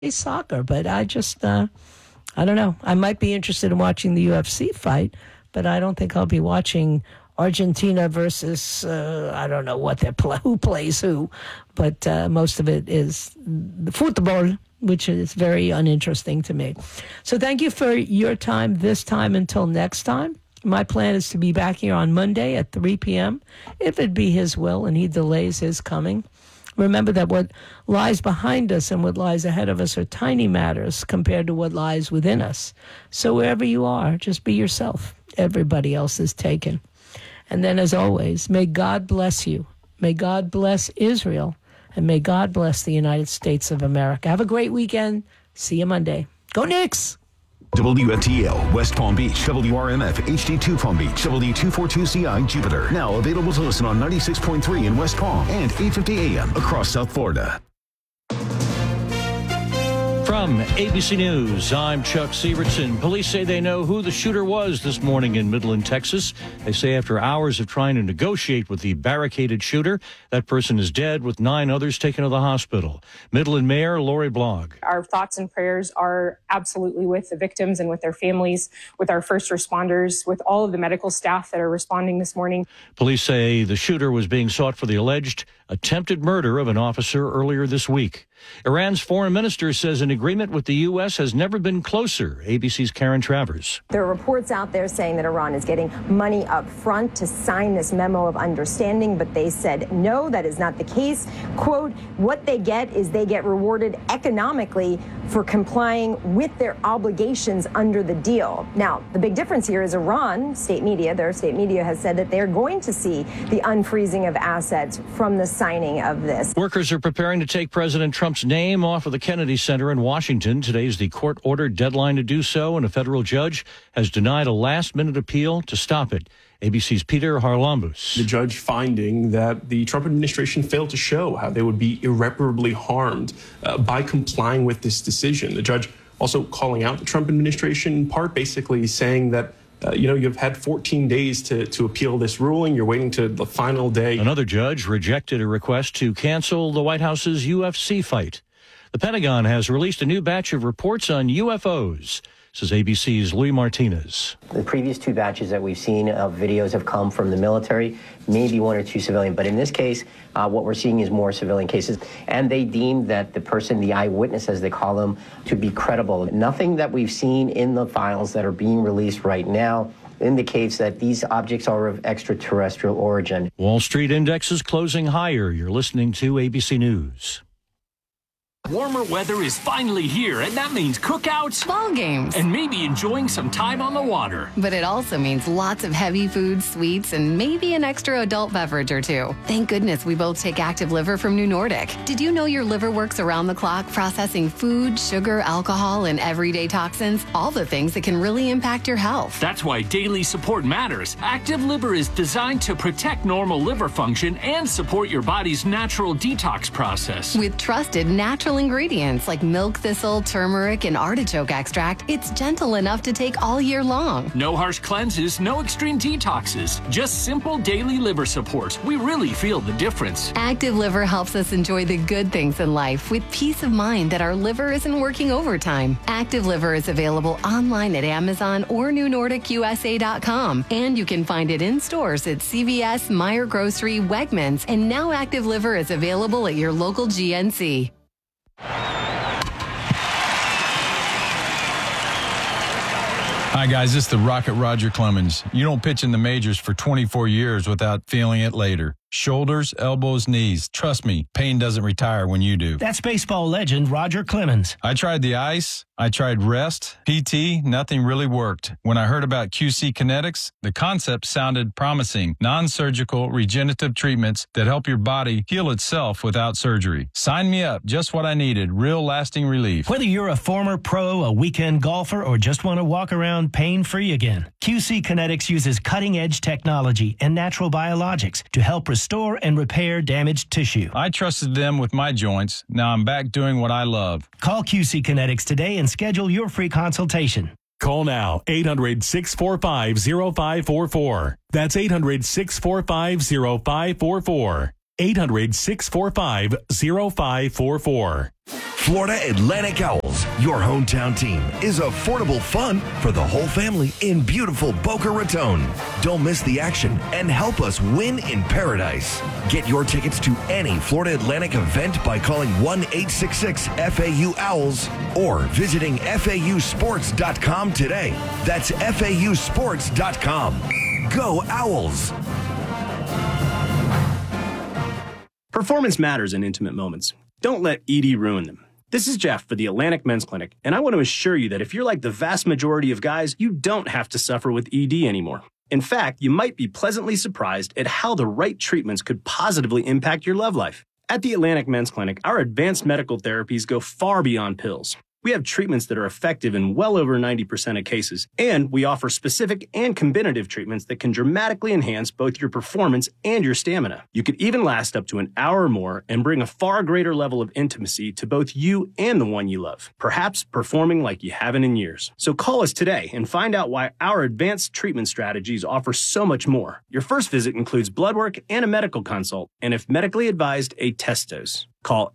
soccer, but I just, I don't know. I might be interested in watching the UFC fight, but I don't think I'll be watching Argentina versus, I don't know what who plays who, but most of it is the football, which is very uninteresting to me. So thank you for your time this time until next time. My plan is to be back here on Monday at 3 p.m., if it be his will and he delays his coming. Remember that what lies behind us and what lies ahead of us are tiny matters compared to what lies within us. So wherever you are, just be yourself. Everybody else is taken. And then, as always, may God bless you. May God bless Israel. And may God bless the United States of America. Have a great weekend. See you Monday. Go Knicks! WFTL, West Palm Beach, WRMF, HD2 Palm Beach, W242CI, Jupiter. Now available to listen on 96.3 in West Palm and 850 AM across South Florida. From ABC News, I'm Chuck Sievertson. Police say they know who the shooter was this morning in Midland, Texas. They say after hours of trying to negotiate with the barricaded shooter, that person is dead with 9 others taken to the hospital. Midland Mayor Lori Blogg. Our thoughts and prayers are absolutely with the victims and with their families, with our first responders, with all of the medical staff that are responding this morning. Police say the shooter was being sought for the alleged attempted murder of an officer earlier this week. Iran's foreign minister says an agreement with the U.S. has never been closer. ABC's Karen Travers. There are reports out there saying that Iran is getting money up front to sign this memo of understanding, but they said no, that is not the case. Quote, what they get is they get rewarded economically for complying with their obligations under the deal. Now, the big difference here is Iran, their state media has said that they're going to see the unfreezing of assets from the signing of this. Workers are preparing to take President Trump's name off of the Kennedy Center in Washington. Today is the court-ordered deadline to do so, and a federal judge has denied a last-minute appeal to stop it. ABC's Peter Harlambous. The judge finding that the Trump administration failed to show how they would be irreparably harmed by complying with this decision. The judge also calling out the Trump administration, in part basically saying that you've had 14 days to appeal this ruling. You're waiting to the final day. Another judge rejected a request to cancel the White House's UFC fight. The Pentagon has released a new batch of reports on UFOs, says ABC's Louis Martinez. The previous 2 batches that we've seen of videos have come from the military, maybe 1 or 2 civilian. But in this case, what we're seeing is more civilian cases. And they deemed that the person, the eyewitness, as they call them, to be credible. Nothing that we've seen in the files that are being released right now indicates that these objects are of extraterrestrial origin. Wall Street index is closing higher. You're listening to ABC News. Warmer weather is finally here, and that means cookouts, ball games, and maybe enjoying some time on the water. But it also means lots of heavy food, sweets, and maybe an extra adult beverage or 2. Thank goodness we both take Active Liver from New Nordic. Did you know your liver works around the clock processing food, sugar, alcohol, and everyday toxins? All the things that can really impact your health. That's why daily support matters. Active Liver is designed to protect normal liver function and support your body's natural detox process. With trusted natural ingredients like milk thistle, turmeric, and artichoke extract, it's gentle enough to take all year long. No harsh cleanses, no extreme detoxes, just simple daily liver support. We really feel the difference. Active Liver helps us enjoy the good things in life with peace of mind that our liver isn't working overtime. Active Liver is available online at Amazon or NewNordicUSA.com, and you can find it in stores at CVS, Meijer Grocery, Wegmans, and now Active Liver is available at your local GNC. Hi, guys. This is the Rocket Roger Clemens. You don't pitch in the majors for 24 years without feeling it later. Shoulders, elbows, knees. Trust me, pain doesn't retire when you do. That's baseball legend Roger Clemens. I tried the ice. I tried rest, PT, nothing really worked. When I heard about QC Kinetics, the concept sounded promising. Non-surgical regenerative treatments that help your body heal itself without surgery. Sign me up. Just what I needed. Real lasting relief. Whether you're a former pro, a weekend golfer, or just want to walk around pain-free again, QC Kinetics uses cutting-edge technology and natural biologics to help restore and repair damaged tissue. I trusted them with my joints. Now I'm back doing what I love. Call QC Kinetics today and schedule your free consultation. Call now, 800-645-0544. That's 800-645-0544. 800-645-0544. Florida Atlantic Owls, your hometown team, is affordable fun for the whole family in beautiful Boca Raton. Don't miss the action and help us win in paradise. Get your tickets to any Florida Atlantic event by calling 1-866-FAU-OWLS or visiting FAUsports.com today. That's FAUsports.com. Go Owls! Performance matters in intimate moments. Don't let ED ruin them. This is Jeff for the Atlantic Men's Clinic, and I want to assure you that if you're like the vast majority of guys, you don't have to suffer with ED anymore. In fact, you might be pleasantly surprised at how the right treatments could positively impact your love life. At the Atlantic Men's Clinic, our advanced medical therapies go far beyond pills. We have treatments that are effective in well over 90% of cases, and we offer specific and combinative treatments that can dramatically enhance both your performance and your stamina. You could even last up to an hour or more and bring a far greater level of intimacy to both you and the one you love, perhaps performing like you haven't in years. So call us today and find out why our advanced treatment strategies offer so much more. Your first visit includes blood work and a medical consult, and if medically advised, a test dose. Call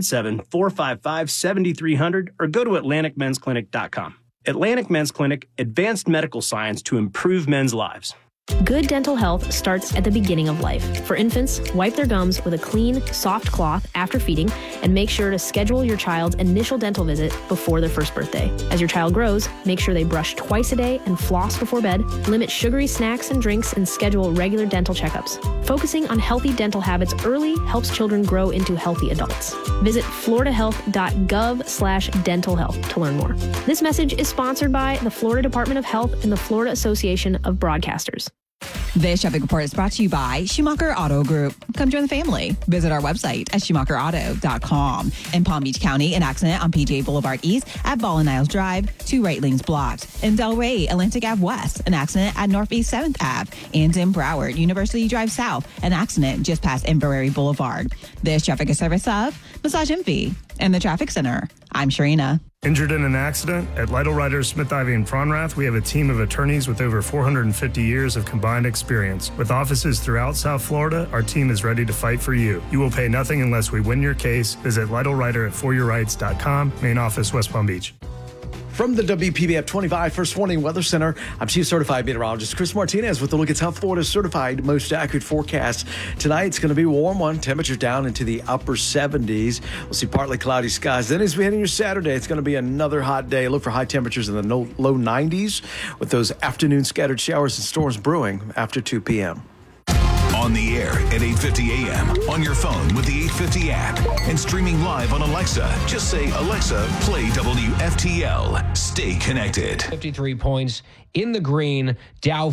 877-455-7300 or go to AtlanticMen'sClinic.com. Atlantic Men's Clinic, advanced medical science to improve men's lives. Good dental health starts at the beginning of life. For infants, wipe their gums with a clean, soft cloth after feeding, and make sure to schedule your child's initial dental visit before their first birthday. As your child grows, make sure they brush twice a day and floss before bed, limit sugary snacks and drinks, and schedule regular dental checkups. Focusing on healthy dental habits early helps children grow into healthy adults. Visit floridahealth.gov/dental health to learn more. This message is sponsored by the Florida Department of Health and the Florida Association of Broadcasters. This traffic report is brought to you by Schumacher Auto Group. Come join the family. Visit our website at SchumacherAuto.com. In Palm Beach County, an accident on PGA Boulevard East at Ball and Niles Drive. 2 right lanes blocked. In Delray, Atlantic Ave West, an accident at Northeast 7th Ave. And in Broward, University Drive South, an accident just past Inverary Boulevard. This traffic is service of Massage Envy and the Traffic Center. I'm Sharina. Injured in an accident? At Lytle Riders, Smith, Ivy, and Fronrath, we have a team of attorneys with over 450 years of combined experience. With offices throughout South Florida, our team is ready to fight for you. You will pay nothing unless we win your case. Visit Lytle Rider at foryourrights.com. Main office, West Palm Beach. From the WPBF 25 First Warning Weather Center, I'm Chief Certified Meteorologist Chris Martinez with a look at South Florida's certified most accurate forecast. Tonight, it's going to be a warm one. Temperatures down into the upper 70s. We'll see partly cloudy skies. Then as we head into Saturday, it's going to be another hot day. Look for high temperatures in the low 90s with those afternoon scattered showers and storms brewing after 2 p.m. On the air at 8:50 a.m. on your phone with the 850 app and streaming live on Alexa. Just say, Alexa, play WFTL. Stay connected. 53 points in the green. Dow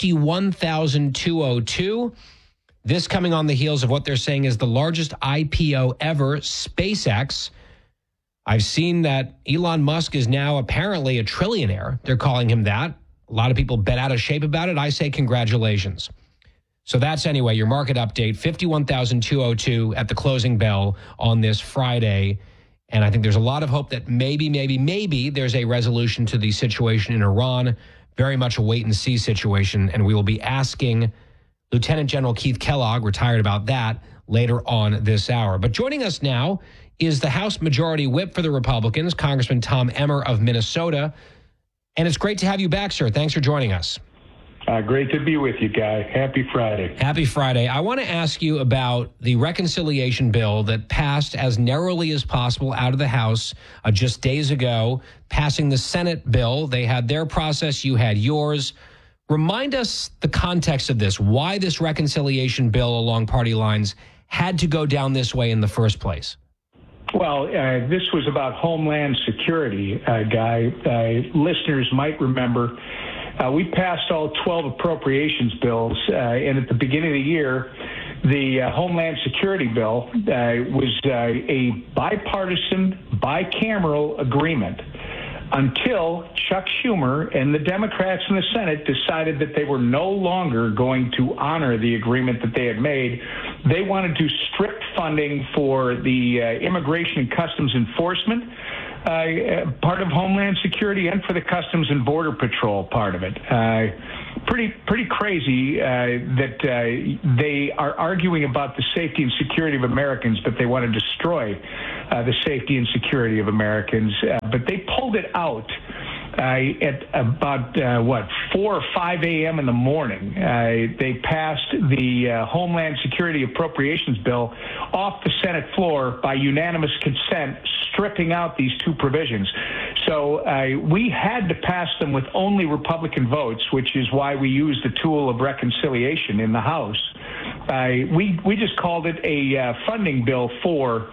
51,202. This coming on the heels of what they're saying is the largest IPO ever, SpaceX. I've seen that Elon Musk is now apparently a trillionaire. They're calling him that. A lot of people bent out of shape about it. I say congratulations. So that's anyway, your market update, 51,202 at the closing bell on this Friday. And I think there's a lot of hope that maybe there's a resolution to the situation in Iran. Very much a wait and see situation. And we will be asking Lieutenant General Keith Kellogg, retired, about that later on this hour. But joining us now is the House Majority Whip for the Republicans, Congressman Tom Emmer of Minnesota. And it's great to have you back, sir. Thanks for joining us. Great to be with you, Guy. Happy Friday. Happy Friday. I want to ask you about the reconciliation bill that passed as narrowly as possible out of the House just days ago, passing the Senate bill. They had their process. You had yours. Remind us the context of this, why this reconciliation bill along party lines had to go down this way in the first place. Well, this was about Homeland Security, Guy. Listeners might remember we passed all 12 appropriations bills, and at the beginning of the year, the Homeland Security bill was a bipartisan, bicameral agreement until Chuck Schumer and the Democrats in the Senate decided that they were no longer going to honor the agreement that they had made. They wanted to strict funding for the Immigration and Customs Enforcement part of Homeland Security and for the Customs and Border Patrol part of it. pretty crazy that they are arguing about the safety and security of Americans, but they want to destroy the safety and security of Americans. But they pulled it out at about 4 or 5 a.m. in the morning. They passed the Homeland Security Appropriations Bill off the Senate floor by unanimous consent, stripping out these two provisions. So we had to pass them with only Republican votes, which is why we used the tool of reconciliation in the House. We just called it a funding bill for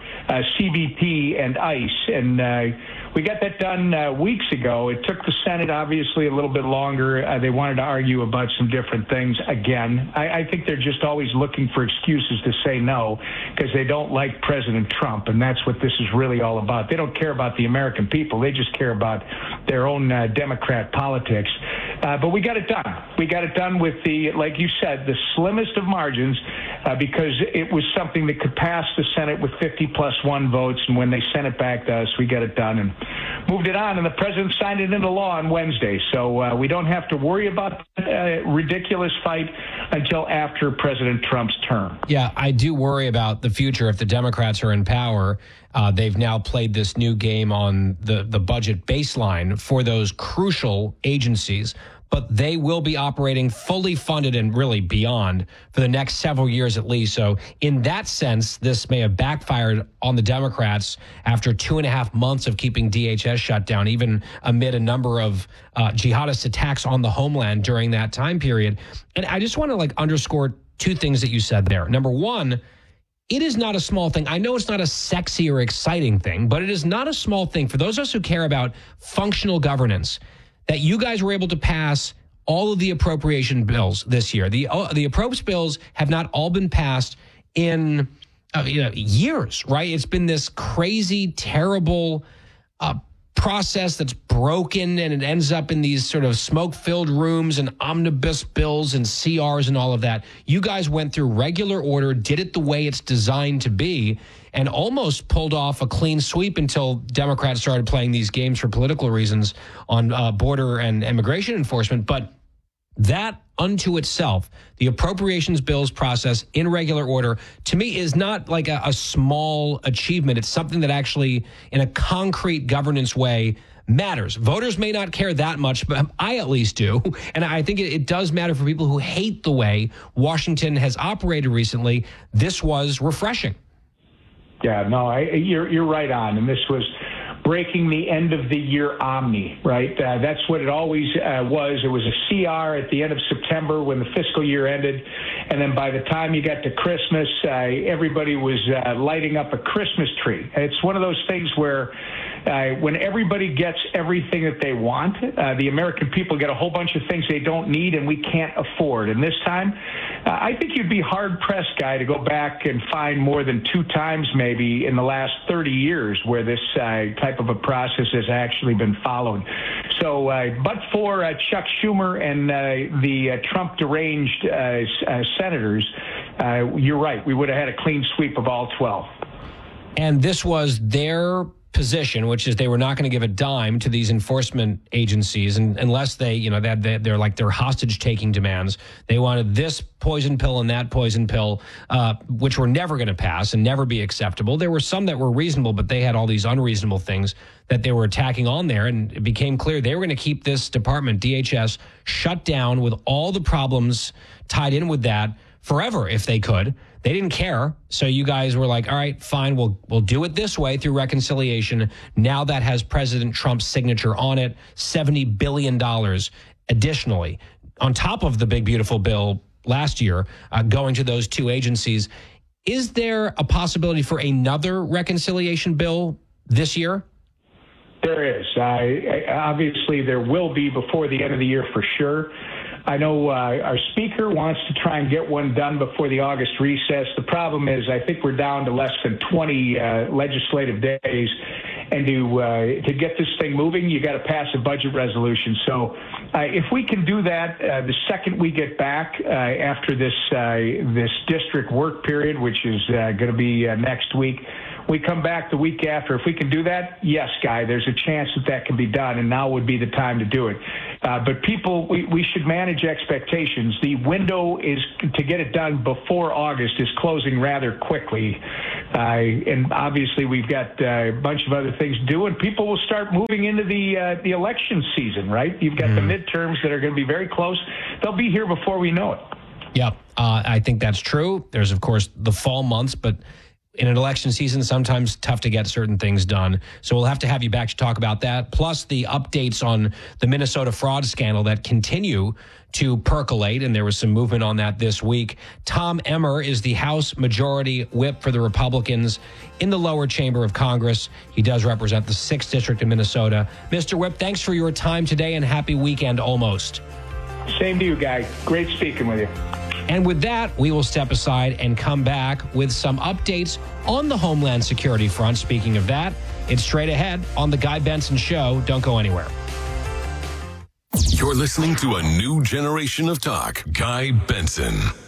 CBP and ICE, and we got that done weeks ago. It took the Senate, obviously, a little bit longer. They wanted to argue about some different things again. I think they're just always looking for excuses to say no because they don't like President Trump, and that's what this is really all about. They don't care about the American people. They just care about their own Democrat politics. But we got it done. We got it done with the, like you said, the slimmest of margins because it was something that could pass the Senate with 50+1 votes, and when they sent it back to us, we got it done and moved it on, and the president signed it into law on Wednesday. So we don't have to worry about a ridiculous fight until after President Trump's term. Yeah, I do worry about the future if the Democrats are in power. They've now played this new game on the budget baseline for those crucial agencies, but they will be operating fully funded and really beyond for the next several years at least. So in that sense, this may have backfired on the Democrats after 2.5 months of keeping DHS shut down, even amid a number of jihadist attacks on the homeland during that time period. And I just want to underscore two things that you said there. Number one, it is not a small thing. I know it's not a sexy or exciting thing, but it is not a small thing for those of us who care about functional governance that you guys were able to pass all of the appropriation bills this year. The appropriations bills have not all been passed in years, right? It's been this crazy, terrible process that's broken, and it ends up in these sort of smoke-filled rooms and omnibus bills and CRs and all of that. You guys went through regular order, did it the way it's designed to be, and almost pulled off a clean sweep until Democrats started playing these games for political reasons on border and immigration enforcement. But that unto itself, the appropriations bills process in regular order, to me is not like a small achievement. It's something that actually, in a concrete governance way, matters. Voters may not care that much, but I at least do. And I think it does matter for people who hate the way Washington has operated recently. This was refreshing. Yeah, no, you're right on. And this was breaking the end of the year omni, right? That's what it always was. It was a CR at the end of September when the fiscal year ended. And then by the time you got to Christmas, everybody was lighting up a Christmas tree. It's one of those things where when everybody gets everything that they want, the American people get a whole bunch of things they don't need and we can't afford. And this time, I think you'd be hard-pressed, Guy, to go back and find more than 2 times maybe in the last 30 years where this type of a process has actually been followed. So, but for Chuck Schumer and the Trump deranged senators, you're right. We would have had a clean sweep of all 12. And this was their position, which is they were not going to give a dime to these enforcement agencies unless they, they're like their hostage taking demands. They wanted this poison pill and that poison pill, which were never going to pass and never be acceptable. There were some that were reasonable, but they had all these unreasonable things that they were attacking on there. And it became clear they were going to keep this department, DHS, shut down with all the problems tied in with that forever if they could. They didn't care. So you guys were like, all right, fine, we'll do it this way through reconciliation. Now that has President Trump's signature on it, $70 billion additionally, on top of the big, beautiful bill last year going to those 2 agencies. Is there a possibility for another reconciliation bill this year? There is. Obviously, there will be before the end of the year for sure. I know our speaker wants to try and get one done before the August recess. The problem is I think we're down to less than 20 legislative days. And to get this thing moving, you got to pass a budget resolution. So if we can do that the second we get back after this district work period, which is going to be next week, We come back the week after. If we can do that, yes, Guy, there's a chance that can be done, and now would be the time to do it. But people, we should manage expectations. The window is to get it done before August is closing rather quickly. And obviously we've got a bunch of other things to do, and people will start moving into the election season, right? You've got the midterms that are going to be very close. They'll be here before we know it. Yep, I think that's true. There's, of course, the fall months, but in an election season, sometimes tough to get certain things done. So we'll have to have you back to talk about that, plus the updates on the Minnesota fraud scandal that continue to percolate, and there was some movement on that this week. Tom Emmer is the House Majority Whip for the Republicans in the lower chamber of Congress. He does represent the 6th District of Minnesota. Mr. Whip, thanks for your time today, and happy weekend almost. Same to you, Guy. Great speaking with you. And with that, we will step aside and come back with some updates on the Homeland Security front. Speaking of that, it's straight ahead on The Guy Benson Show. Don't go anywhere. You're listening to a new generation of talk. Guy Benson.